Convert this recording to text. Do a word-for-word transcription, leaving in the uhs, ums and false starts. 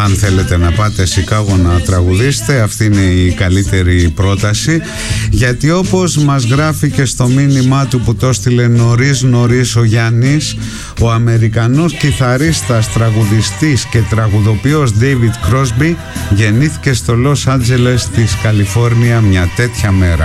αν θέλετε να πάτε Σικάγο να τραγουδήσετε, αυτή είναι η καλύτερη πρόταση, γιατί όπως μας γράφει και στο μήνυμά του που το έστειλε νωρίς νωρίς ο Γιάννης, ο Αμερικανός κιθαρίστας, τραγουδιστής και τραγουδοποιός David Crosby γεννήθηκε στο Λος Άντζελες της Καλιφόρνια μια τέτοια μέρα.